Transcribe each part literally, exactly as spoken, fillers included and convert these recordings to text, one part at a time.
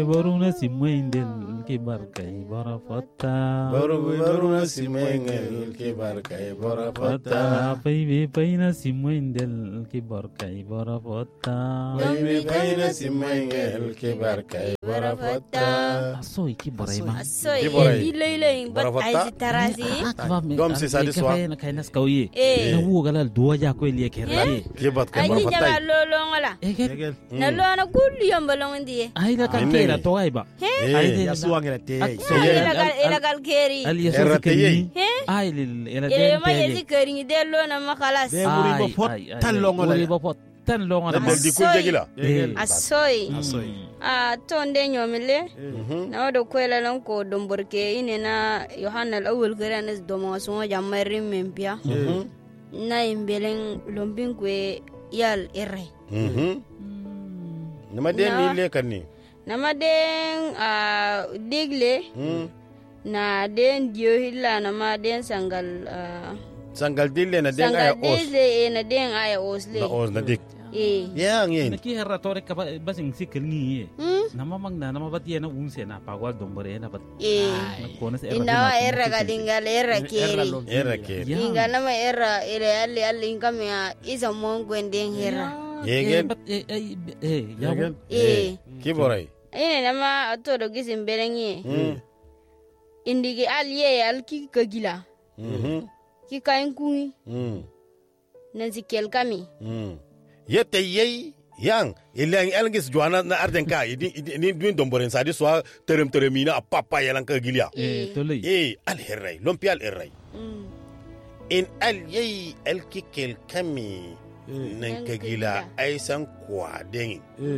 Baruna simwendel ke barkai barafata Baru baruna simwendel ke barkai barafata Baby paina simwendel ke barkai barafata Baby paina simwendel ke barkai barafata Asoy ki boray ma Asoy Kiboray. ilay bat ay tarasi Dom si sadi soa. na kainas kauye Eh. na wu galal duwa ja ko liye kerre Ke bat ke ay ni barafata jama lolo ngala Egel na lo na gulli yambalong ndi ay la kan Nene. kera to ay ba Eh Ya suangela te. ila ila gal keri al yeso Errate keri yei. ay lil ela ila den ma yesi keri ni de lo na makalas De muri bo pot tan longo la. Muri bo pot tan longo Na la bel di kul jegila Eh. asoy Asoy. a tonde nyomile Mhm. na wado kwela lan ko domborke ine na yohanna al-awwal karanas domo so jamarin mempia Mhm. na imbelen lombin kwe yal erre Mhm. Nama den ni le kan ni nama den a digle Hmm. na den dio hilla nama den sangal ah, Sangal dille na den sangal aya os digle e na den aya osle na os na dik eh yang yin na ki herra tore ka basing sikil ngi hmm? nama mang na nama batiya na unse na pagwal dombore na bat eh na konas inawa erra galingal erra keri era ke inga nama erra ere alle alle ingamya isa mongo den herra Yegen. eh eh eh ya Yegen. eh Ke boray ine nama atodo gisin berengi Hmm. indigi aliye alki kagila Mhm. ki kain kungi Hmm. nansi kel kami Hmm. Yete yei yang ilang elngis juana na arden ka idi ni duin domboren sadi so terem teremina apapa yalang ka gilia eh to lay eh al herray lompi al herray mm. in al yei el kikel kami nan ka gila ai san kwa den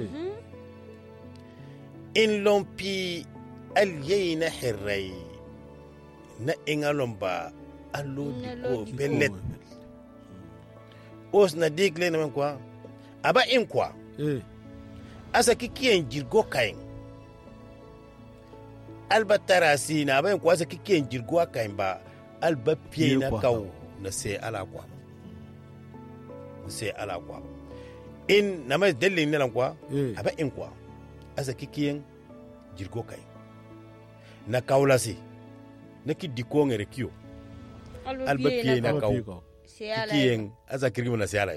in lompi al yei na herray na ingalomba allo di ko bellet os na digle na kwa aba in kwa Eh. asa kikiyen jirgo kain alba tarasi na aba in kwa asa kikiyen jirgo kain ba alba pie na Kwa. kaw na se ala kwa na se ala kwa in na mai dalilin na kwa Eh. aba in kwa asa kikiyen jirgo kain na kawlasi na ki diko ngere kiyo alba pie na kaw kikiyen asa kirgi na se ala yo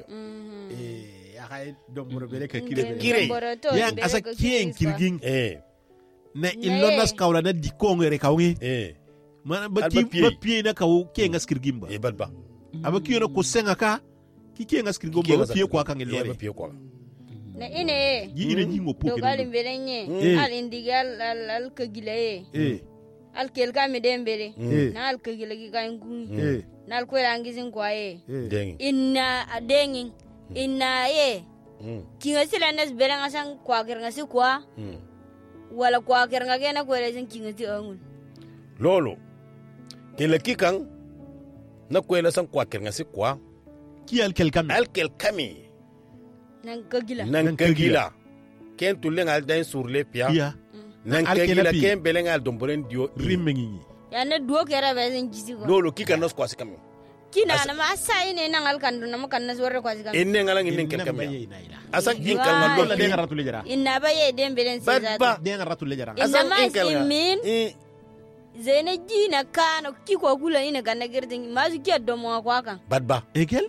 Eh, ya kai domboro bele ka Kire. kire. Kire. Yang asa kien kirgin eh na illonas kaula na dikongere kawi. eh Mana ba Alba ti pie. ba pie na kawu kien ngas kirgin ba. eh badba Aba kien na ko senga ka. Ki kien ngas kirgin ba pie kwa kan eh ba ilore. pie kwa na ine Yi ina nyingo do poke. galim berenye Eh. al indigal al al kagila e Eh. al kel kami dembere Eh. na al kagila ki kain kungi Eh. na al kwela angizin kwa e Eh. dengi inna adengin inna ye mm kinga sila nas bereng asang kwa kirnga si kwa mm wala kwa kirnga kena kwela sin kinga si angun lolo kele kikan na kwela san kwa kirnga si kwa Ki al kel kam. alkel kami nan kagila nan Nan kagila ken tulen al dain sur le pia Ya. nan Alkel kagila api. ken belen al domboren dio Rimmengi. ya na duo kera besin jisi ko lolo kikan nos kwa si kami kina na ma asa ine nan al kandu na makan nas warre kwa si kami enne ngalang inen kel kami asan in kan Why? lolo Dolla de ngara tule jara. inna ba ye dembere si badba zata De ngara tule jara. Inna asan ma in kan imin eh zene jina kana kiko kula ina ganna girtin masu kiya domo kwa kan badba Egel?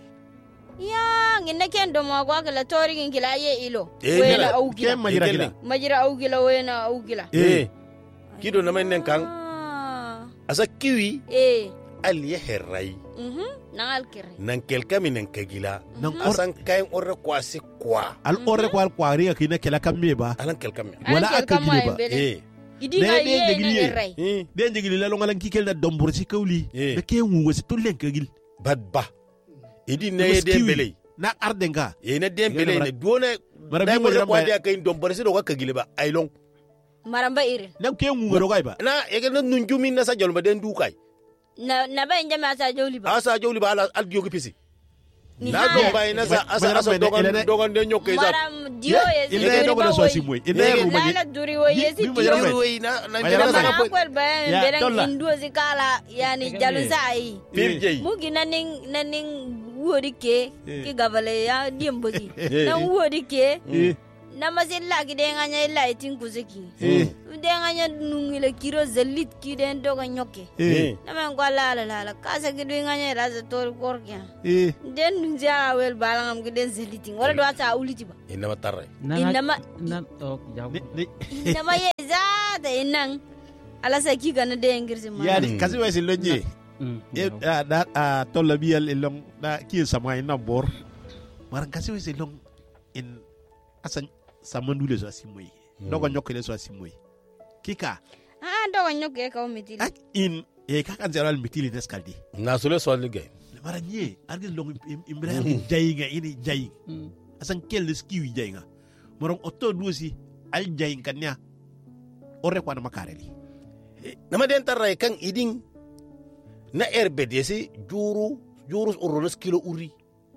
ya nginna ken domo kwa kan la tori ngin kila ye ilo Eh, wena ngila. au kila Ken majira Egel. gila. majira au kila wena au kila eh kido na men kan Ah, asa kiwi eh al ye herrai mhm nan al kire nan kel kami nan kagila Nan or asan kain orre kwa si kwa al orre ko al kwari ka kina kela kamme ba. alan kel kami Wala An kel aka kama gile e ba. bele. eh idi Ne- nga ne ye degili na ye. erai eh De njigili la longa lan kikel na dombor ci kawli. Eh. Be ke wu wasi tulen kagil. badba idi ne ye den belei Na ardenga. ye ne den Yene belei mara- ne duone mara dai bi mo mo ko jamba- dia kay dom barsi do ka gile ba ay long maramba ire Na ke wu ngaro gai ba. na ye na nunjumi na sa jol ma den du kay na na ba inja ma sa joli ba asa jowli ba ala al diogi pisi Ni na haya. do bay na sa Ma- asa ma- asa ma- dogan ele- dogan de nyokke za maram dio ye Il ne dogo na so si moy. Il ne Yege. ru ma la duri wo ye si Bi- bi- dio ma- yoy na na Ma- jere ma- sa mana ko kwel ba Ya, bereng dolla. indo si kala yani jalun sai pir jey mugi naning naning wodi ke Eh. ki gabale ya diembogi Eh. nan wodi ke Eh. namasilla kidenganya illa itin kuziki eh denganya nungile kiro zalit kiden doga nyoke eh namen gwala la la kasa kidenganya raza tor korkya eh den nunja wel balangam kiden zalitin wala do ata uliti ba inama tarre inama nan oh yawo inama ye zata inang ala saki kana de ngirsi ma yani kasi wasi lonje e da a tolla biyal elong da ki sama ina bor maran kasi wasi long in asan samandule so asimoy dogo nyokele so asimoy kika ah dogo nyoke ka o mitili ak in e ka kan zeral mitili neskaldi na sole so ligay maran ye argis long ibrahim jayinga ini jayi asan kel skiwi jayinga moron otto duosi al jayin kanya ore kwa na makareli nama den tarre kan idin na R B D C juru juru urolos kilo uri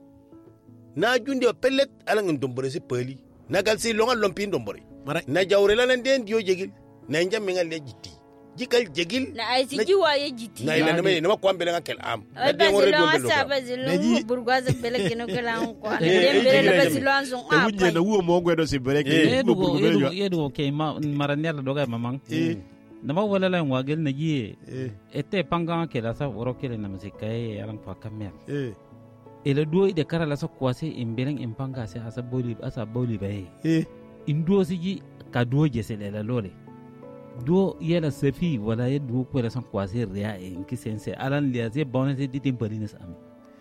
na junde pellet alang ndombore si peli na gal si longa lompi ndombore na jawre la den dio jegil na njam ngal le jitti jikal jegil na ay si jiwa ye jitti na ila nama nama ko ambele ngakel am na de ngore do do sa bazilo burgwaza bele kino kala ko den bele la bazilo anson a pa na wo mo ngwe do si bele ke yedu yedu ke ma maranel do ga mamang nama wala la ngwagel na ye ete panga ke la sa woro ke na musika e alang pa kamer eh ele do ide kara la sa kwase imbeleng impanga se asa boli asa boli bae eh indo siji ka do jesele la lole do yela sefi wala ye do ko la san kwase ria e nki sense alan lia ze bonne de timperines am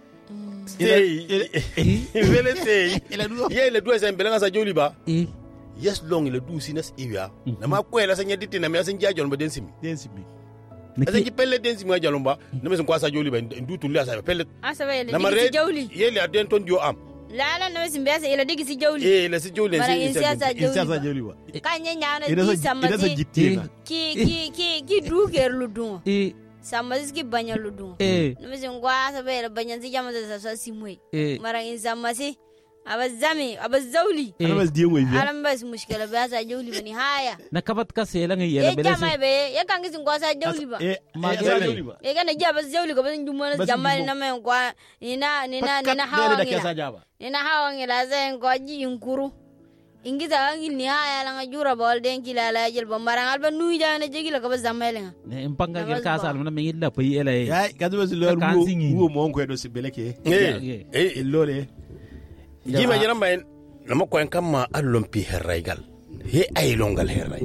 stay vele stay ye ele do se imbeleng asa joli ba eh yes long ile du sinas iwa na ma ko ela sanya ditina me asan jajon ba densimi densimi asa ji pelle densimi ajalon ba na me son ko asa joli ba ndu tulli asa pelle asa ba ele digi jawli ye le aden ton dio am la la na me simbe asa ele digi si jawli eh ele si jawli si asa jawli ba kanya nyana di samadi ki ki ki ki du ker ludun eh samadi ki banya ludun eh na me son ko asa ba ele banya si jamada sa simwe mara in samasi abazami abazawli alabas diyo moy biya alambas mushkila ba sa jawli bani haya na kabat ka sela ngi yela bele se e be ya kan gisin ko sa jawli ba ma jawli ba e kana ja bas jawli ko ban jumma jamal na men ko ina ina ina hawa ngila ina hawa ngila zen ko ji inkuru ingita angil ni haya la ngajura bol den kila la jel bo marang alba nuy da na jegila ko bas jamal nga ne impanga gel ka sal na me ngilla pay ela e ya kadu bas lo wo mo ko do si beleke eh eh lole jima jira mayen nama ko en kamma allompi herraygal he ay longal herray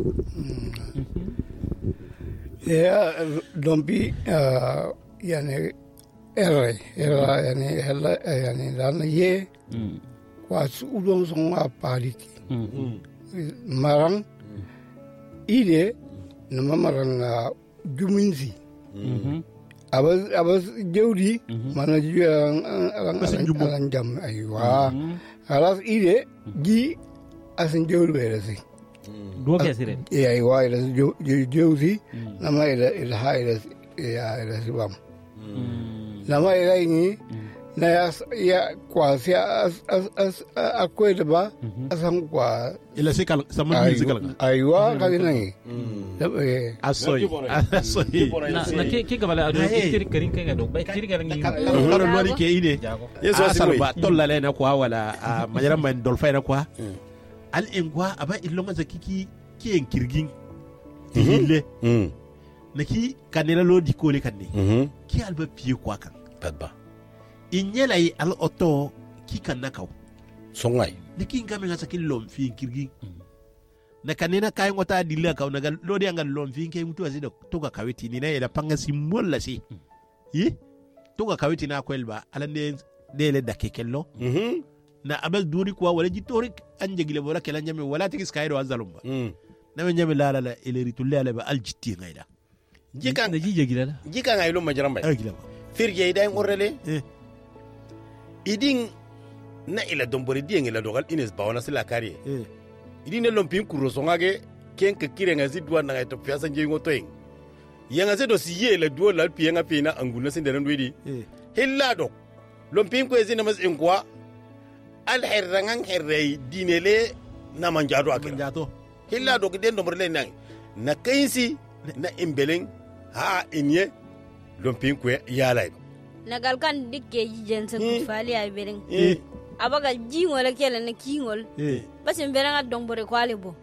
ya dompi yani herray herray yani hella yani dan ye kwa udon son apaliti marang ide nama marang juminzi abas abas jawdi mana juang alang alang jam aywa alas ide ji asin jawdi berasi do ke sire e aywa ila jawdi nama ila ila haila ya ila sibam nama ila ini na ya ya kwa sia as as akweda ba asan kwa ila sikal sama sikal aywa kalinangi asoy asoy na ke ke gabala ado kiri karin kan do bay kiri kan ngi karo lori ke ide yeso asal ba tolla le na kwa wala majara man dolfay na kwa al engwa aba ilonga zakiki ki en kirgin ile naki kanela lo dikole kanne ki alba piye kwa kan padba inyela yi al oto ki kanna kaw songay niki ngame ngasa ki lom fi kirgi na kanena kay ngota dilla kaw naga lodi ngal lom fi ke mutu asido to ga kawiti ni na ila panga simbol la si yi to ga kawiti na kwelba ala ne dele dakikello na abal duri kwa wala jitori anjegile wala kala nyame wala tigis kaydo azalumba na me nyame la la la ile ritulle ala ba aljitti ngayda jikan na jije gila la jikan ay lo majaramba ay gila firje iday ngorrele idin na ila dombori dien ila dogal ines bawana sila kariye eh idin ne lompin kuro songage ken ke kire ngazi duwa na to piasa nje ngoto eng yanga se do siye la duwa la pienga pina anguna sinde ran wedi eh hilla do lompin ko ezina mas enkwa al herrangan herrei dinele na manjado akira manjato hilla do den dombori le nang na kainsi na imbeleng ha inye lompin ko yala nagal kan dikke jijen sa fali ay bereng abaga jingol kele ne kingol eh basim beranga dombore kwale bo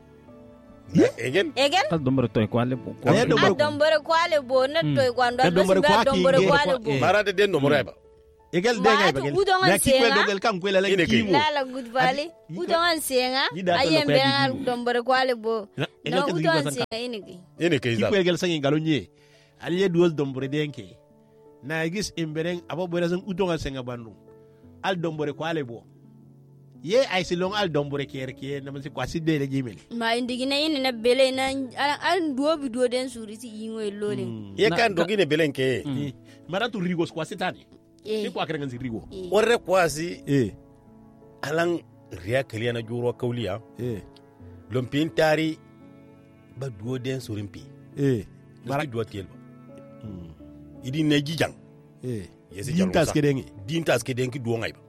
egen egen al dombore toy kwale bo Eh, dombore- a dombore kwale bo ne toy kwando Eh, dombore kwa dombore kinge. kwale bo Eh. marade den dombore ba egal Ma de ngay atu bagel udongan na ki kwe senga. dogal kam kwe la Ine ki. kingo lala good valley Adi- udongan senga Jida to ayem lokaya beranga jidi. dombore kwale bo Na- na egal ke udongan zigo san senga inigi ene ke ki izal kwe gel sangi galonye aliye duol dombore denke na gis imbereng abo boyra sang utonga senga bandu al dombore kwale bo ye ay silong al dombore ker ke na man si kwasi de le gimel ma indigi na ine na bele na an duo bi duo den suri si ingo lole ye Na- kan dogine belenke Eh, mara tu rigos kwasi tani eh ni kwa krengan si rigo eh. warre kwasi eh alan riya kaliya na juro kauliya eh lompin tari ba duo den surimpi eh mara mara duo tiel ba Mm. idi ne jijang eh yesi Yintas kedengi. dintas ke denki duo ngai ba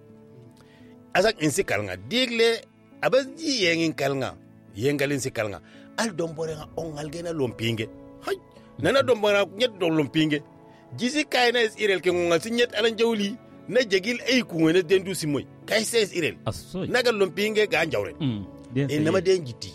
asak insi kalnga digle abas ji yengin kalnga yengalin si kalnga al dombore nga ongal gena lompinge hay nana dombora nyet do lompinge jisi kayna is irel ke ngongal si nyet alan jawli na jegil ay ku ngene dendu si moy kay ses irel asoy naga lompinge ga njawre mm den e nama den jiti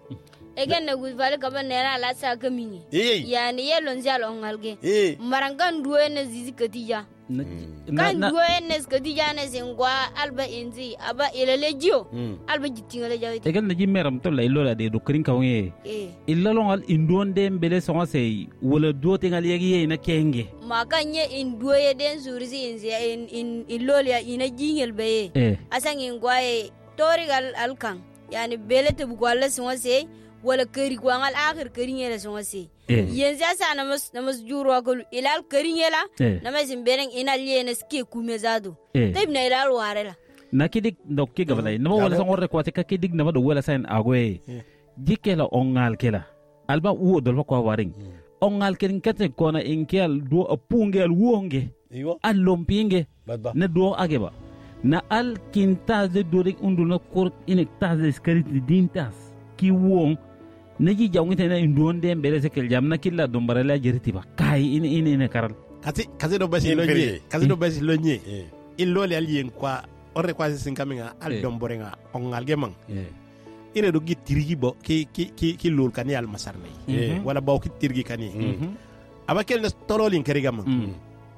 egen na good valley kaba nera la sa kamini eh yani ye lonjal ongalge eh marangan duo ne zizi katija na kan na duo ne katija ne singwa alba inzi aba ilele jio mm alba jitinga jawiti egal na jimeram to lay lola de do krin kawye eh illalon al indon dem bele songa sey wala do tingal yegi na kenge makanye in duo ye den suri si inzi in in ilolia ina jingel be eh asan ingwa e torigal alkan yani belete bugwala sinwase wala kari gwangal akhir kari ngela sinwase eh yenzi asa namas namas juro akul ilal kari ngela eh namas imbereng inal yene ske kumezado eh taib na ilal warela na kidik ndok ke gabalay na wala sang orre kwate ka kidik na do wala sain agwe jikela ongal kela alba wo do ko waring ongal ken kate kona inkel do apungel wonge iwo allompinge badba na do ageba na al kintas de do rek undu na kor inek tas de skariti dintas ki won na ji jawngite na indon dem bele sekel jam na killa do barala jeriti ba kai ine ine ine karal kasi kasi do basi Yin lonye feriye. kasi do basi lonye eh il loli al yen kwa orre kwasi sinkaminga al Eh. dombore nga ongal gemang eh ine do gitirgi bo ki ki ki ki lol kan yal masarne eh wala baw ki tirgi kani Mhm. aba kel na torolin kari gamang mm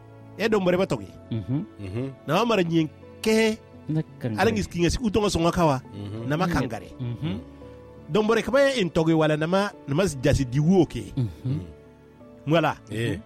e dombore ba togi mhm mhm na mara nyen ke na kan ala ngis kinga si utonga songa kawa mhm na makangare mhm dombore kaba in togi wala nama nama jasi diwo ke mhm wala eh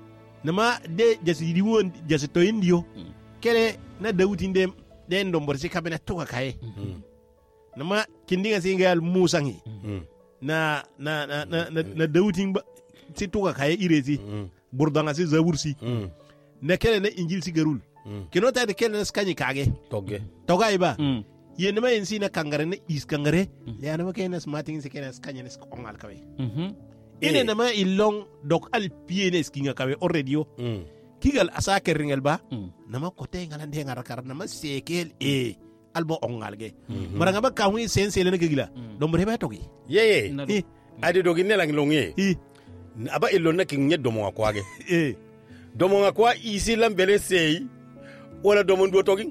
nama de jasi diwo jasi to indio Mm. kele na dawuti ndem de dombore si kabena toga kaye mhm nama kindinga singal musangi mhm na na na na na, na dawuti ba si toga kaye irezi mhm burdanga si zabursi mhm na kele na injil si garul mhm kino ta de kele na skani kage togge toga iba mm yen ma yen sina kangare na is kangare ya na kene smarting se kene skanya ne ongal kawe mhm ine Eh. na ma ilong dok al piene skinga kawe already yo mhm kigal asake ringel ba mm na ma kote ngala de ngara kar na ma sekel e albo ongal ge Mhm. maranga ba kawi sense le na gila Mm. do mbre ba togi yeye na e ade dogi ne lang longe e aba ilo na kin nyet domo kwa ge e domo kwa isi lambele sei wala domo ndo togi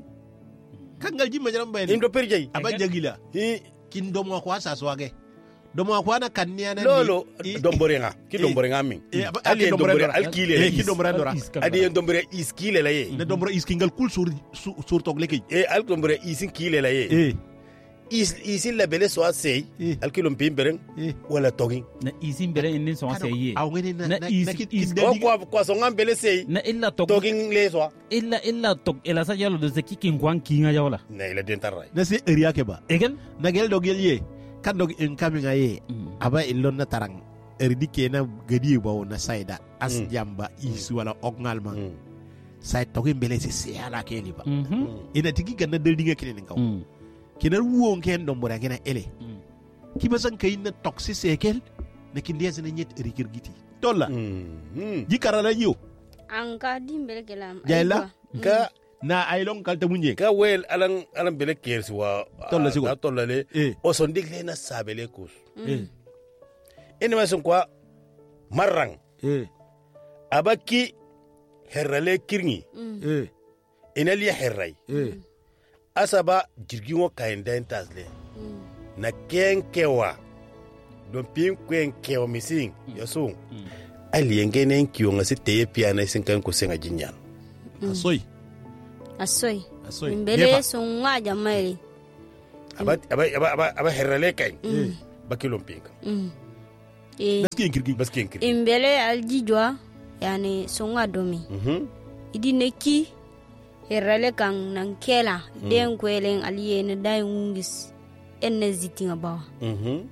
kangal jimma jaram bayni indo perjay aba jagila hi kin do mo kwa sa swage do mo kwa na kanniya na lolo i- dombore nga ki Eh. dombore nga min Eh, aba- ali aki dombore dombore dora. al kile Eh, ki dombore dora. adi en dombore is kile la ye na dombro iskingal kul sur sur, sur tog leke e al dombore isin kile la ye e is isin la bele so sei Eh. al kilo pin bereng e wala togi na isin bere inin so seye aw ngene na Na na is- na kit is- kit o dadi kwa kwa so ngam bele sei na illa tok togi le so illa illa tok ela sa yalo de kikin kwan kinga yawla na ila den tarai na se area ke ba egal na gel do gel ye kan do in coming aye mm aba illon na tarang erdi ke na gadi ba na saida as Mm. jamba isu wala ognal ma Mm. sai to bele se se ala ke li ba mhm ina tigi kan na daldi nga kene ngaw mm kina wuon ken do mbora gena ele mm ki ba san kay na toxi sekel na kin dia sana nyet erikir giti tolla Mm. ji karala yo anka dimbele kelam Jaila? ka na aylong kalta munye ka wel alan alan bele kersi wa Tolla sigo. na tolla le eh o son digle na sabele kus eh ene ma son kwa marrang eh abaki herrale kirngi eh ina li herrai eh asaba jirgin wo kain den tasle na ken kewa don pin kwen kewa missing yaso ali yengene kiyo ngasi teye pia na sin kan ko senga jinyan asoy asoy asoy mbele sunga jamai aba aba aba aba herale kai bakilom pinka eh baskin kirgi baskin kirgi imbele aljijwa yani sunga domi mhm idi neki herale kan nankela den kwelen aliyene dai ngis enne zitinga bawa mhm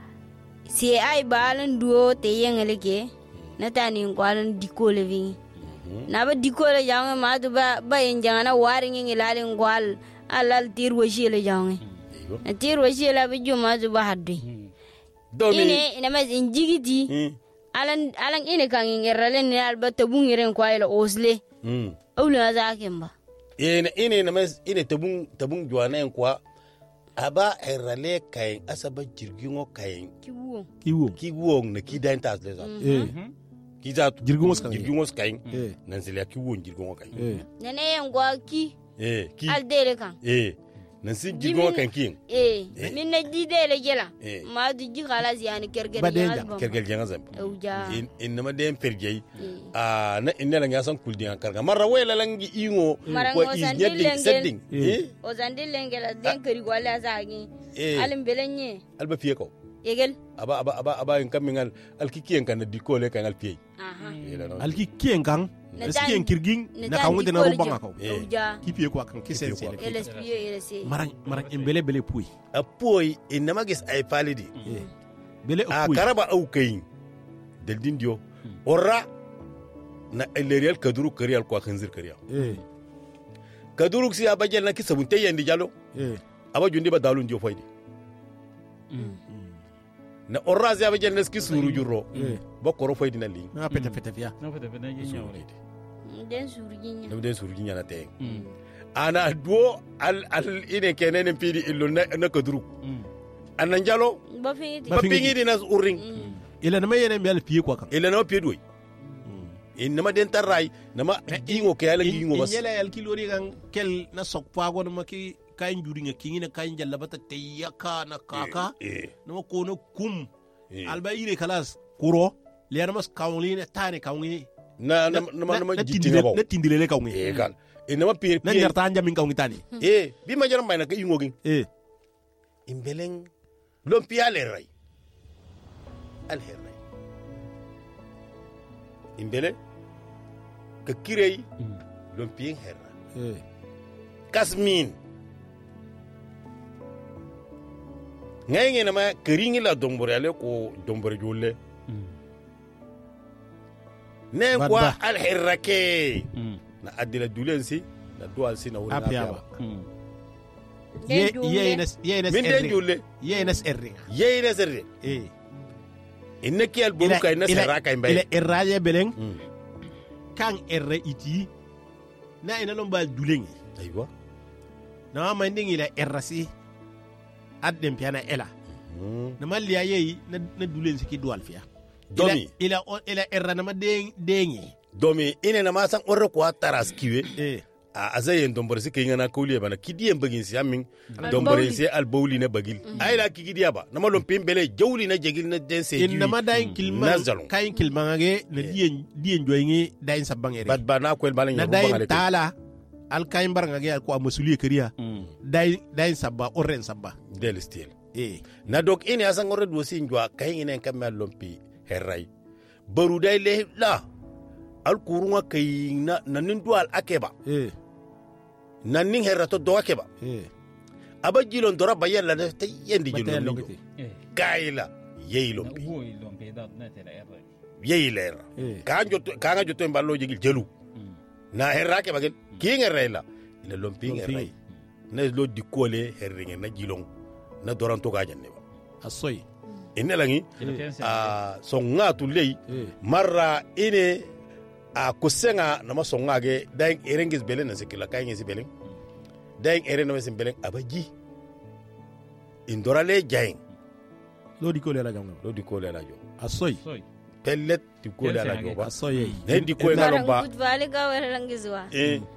si ai balan duo te yengeleke natani ngwalan dikole vingi na ba dikole jange ma to ba ba enjana waringi ngilale ngwal alal tirwo shile jange na tirwo shile bi juma to ba hadde domi ine ina ma injigiti alan alan ine kan ngerale ne alba tabun yeren kwaila osle mm awla zakemba ine ine na mes ine tabun tabun juana en kwa aba herale kai asaba jirgingo kai kiwo kiwo kiwo na kidan tas leza eh kiza jirgingo kai jirgingo kai eh nan sele kiwo jirgingo kai eh nene yengwa ki eh ki aldele kan eh nan sin jirgingo kan kin eh min na didele jela Eh. ma du ji khalas yani kergel Badenja, album kergel jenga zam awja in in nama den perjei a na inna lang yasan kuldi an karga marra wela langi ingo Marango ko is sandil nyeddi lengel. setting eh o zandil lengela den kari wala zagi Eh. alim belenye alba fiye ko yegel aba aba aba aba en kamingal alkikiyen kan di ko le kan alfiye aha ila no alki kien kan Na baskin tan- kirgin na na tan kan wudi na dikol rubang jo. akaw Eh. awja kipi ko kan kisen Kipi ko sele akan. elespio elese marang marang embele bele pui apoy in nama gis ay palidi eh bele a pui karaba au kayin del dindio orra na elerial kaduru karial ko khanzir kariya eh kaduru si abajel na kisabun tayandi jalo eh aba jundi ba dalun jo faydi na orra si abajel na ski suru jurro eh ba koro faydi na li na pete pete via na fata fata yin yawo den surginya na den suru ginya na te ana duo al al ine kenene pidi illo na, na kaduru anan jalo ba fi ba pingi di nas urring ila na mayene mbel pie ko kan ila na pidi doy in nama den tarai nama ingo ke ala ingo bas yela yal kilori kan kel na sok pago na maki kain juri nga kingi na kain jallabata teyaka na kaka eh na ko no kum eh alba ire kalas kuro le na mas kawli na tane kawli na na na na jitti tindile na baw na tindile le kawli eh kan in nama pidi na nyarta anja min kawli tani eh bi ma jaram bayna ka ingo gin eh imbeleng lom piale ray al herray imbele ka kirey lom pien herra eh kasmin ngay ngena ma keringi la dombore ale ko dombore jolle ne Badba. kwa al herra ke na adila dulensi na dual si na wuri na apiaba apiaba ye Den jumle. ye nas ye nas min den erri jolle ye nas erri yeyne serre eh inna kiyal buru kay na serra kay ila mbay erraje beleng Mm. kan erre iti na ina lomba dulengi aywa na ma ndingi la errasi addem piana ela na malliya yeyi na na dulen siki dual fiya domi ila ila ila erra na ma den dengi domi ine na masan orre ko taras kiwe eh a azayen dombore si kayngana kawliye bana kidiyen bagin si amin dombore si al bawli na bagil ay la kigidiya ba na malon pimbele jawli na jegil na den se inna ma dain kilma nazalon kain kilma ngage na dien dien joyingi dain sabangere bad ba na kwel balan na yo dain bangale tala al kain bar ngage al ko amasuliye kariya dain dain sabba orren sabba del stil eh na dok ine asan orre do si njwa kay ine kam mal lompi herray baru day le la al kurunga kay na nanin dual akeba eh nanin herrato do akeba eh aba jilon dora bayalla na tay yendi Bataya jilon longiti. kayla yeyi na lompi wo ilon pe da na tela erre yeyi lera eh ka jotto ka nga jotto mballo jigil jelu na herra ke bagel ki nga reyla ina lompi nga Lompi. rey na lo di kole herringe na jilong na doran to gajan ne ba asoy ina langi a songa tu lei eh marra ine a kusenga na ma songa ge daing erengis belen na sekila kay ngesi belen daing eren na mesin belen abaji indora le jaing lo di ko le la jamna lo di kole la jo asoy soy pellet di kole la jo ba asoy ne di ko ngalo ba Barang vale ga wala lang gizwa eh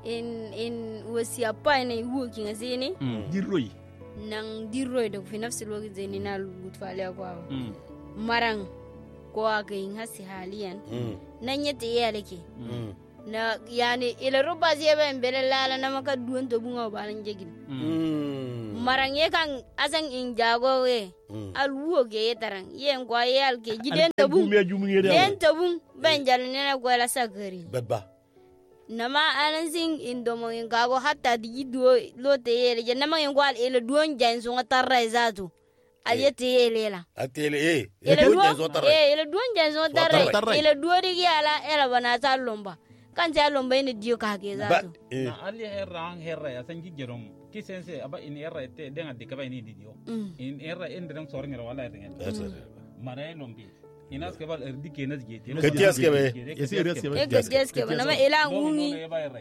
in in wasiya pa ne huwa kin azini dirroi nan dirroi da fi nafsi lokaci zai na lugutu aliya kwa maran ko ga yin hasi haliyan nan yadda ya lake na yani ila ruba zai ban bele lala na maka duwan to bunga balan jegin maran ye kan asan in jago we alwo ge taran ye ngwa ye al ke jiden to bun den to bun ban jal ne na ko la sagari babba nama anan sing indomo in gago hatta di duo lote ye je nama ngwa ila duon jan so ngatarra izatu ayete ye la atele e ila duon tarra e ila duon jan so tarra ila duo ri ala ela bana ta lomba kan ja lomba ni dio ka ke zato na ali herang herra ya sanji jerom kisense aba in herra te denga de kaba ni dio in herra endrem sorngira wala tengen mare lombi inas ke bal erdi kenas gete ke tias ke be yesi res ke be ke tias ke na ma ila nguni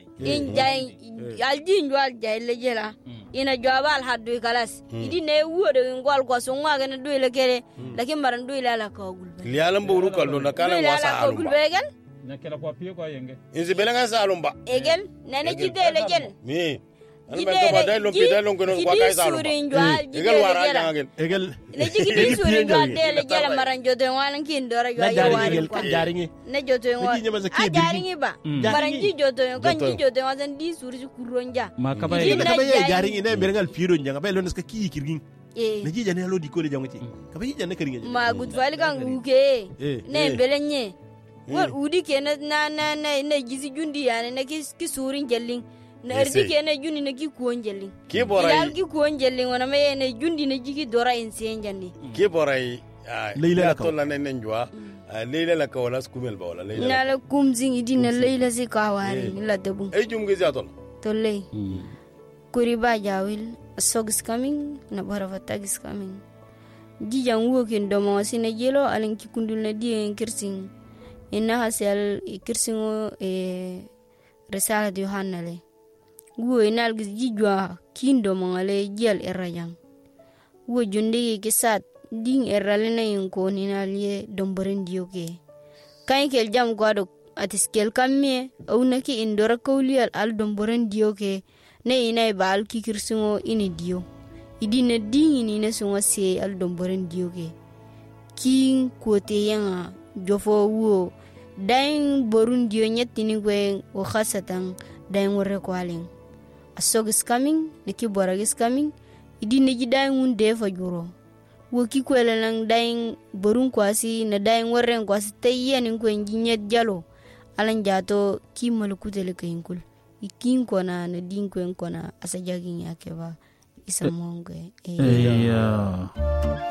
in jay alji njwal jay le jela ina jwabal haddu kalas idi ne wude ngwal ko so ngwa ne duile kere lakin maran duile ala ko gulbe li alam buru kallo na kala wasa alumba nakela kwa pio kwa yenge inzi belanga sa alumba egel nene jidele jel mi jidele badai lo pidai lo kono kwa kai sa alumba egel wara jangel egel ne jigi suri njwal dele jela maran jodo walan kin dora yo ya wari kan jaringi ne jodo yo a jaringi ba maran ji jodo yo kan ji jodo wasan di suri kuronja makaba ye jaringi ne berengal piro njanga ba lo neska ki kirgin ne ji jane lo di ko le janguti ka ba ji jane keringa ma gud fali kan uke ne belenye war udi ke na na na na gizi jundi yani na ki ki surin jellin na erdi ke na jundi na ki kuon jellin ki borai ki kuon jellin wana me na jundi na jigi dora in sen jandi ki borai leila to la nen njwa leila la ka wala skumel ba wala leila na la kumzing idi na leila se ka wari la debu e jum gizi atol to le kuri ba jawil sog is coming na barafata is coming jijan wokin do mo sine jelo alen ki kundul na di en kirsin inna hasel kirsingo e risala de yohanale wo inal gijwa kindo mongale jel erayang wo jundi kisat ding erale na yinko ninaliye domboren dioke kain kel jam gwado atiskel kamme aunaki indora kawlial al domboren dioke ne inay bal ki kirsingo ini dio idina ding ini ne sunga se al domboren dioke king kote yanga jofo wo dain borun dio nyetini gwe o khasatan dain wore kwalin asog is coming neki borag is coming idi neji dain un defa juro wo ki kwela lang dain borun kwasi na dain wore kwasi tayyen ko nyet jalo alan jato ki malukutele kayinkul ikin kona na din ko kona asajagin yake ba isa mongo e yeah